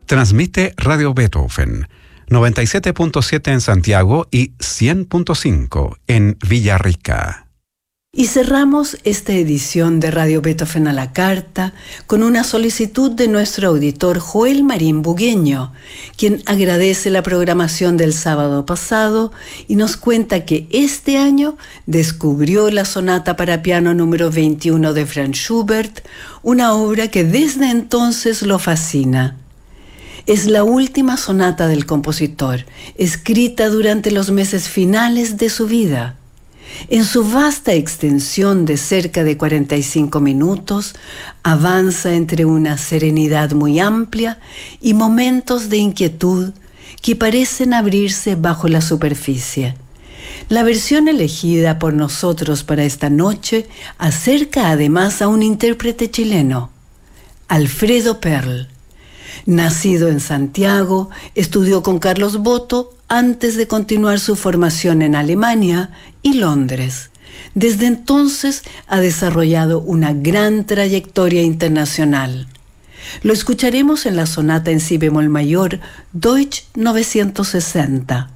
Transmite Radio Beethoven, 97.7 en Santiago y 100.5 en Villarrica. Y cerramos esta edición de Radio Beethoven a la Carta con una solicitud de nuestro auditor Joel Marín Bugueño, quien agradece la programación del sábado pasado y nos cuenta que este año descubrió la sonata para piano número 21 de Franz Schubert, una obra que desde entonces lo fascina. Es la última sonata del compositor, escrita durante los meses finales de su vida. En su vasta extensión de cerca de 45 minutos, avanza entre una serenidad muy amplia y momentos de inquietud que parecen abrirse bajo la superficie. La versión elegida por nosotros para esta noche acerca además a un intérprete chileno, Alfredo Perl. Nacido en Santiago, estudió con Carlos Boto antes de continuar su formación en Alemania y Londres. Desde entonces ha desarrollado una gran trayectoria internacional. Lo escucharemos en la sonata en si bemol mayor, Deutsch 960.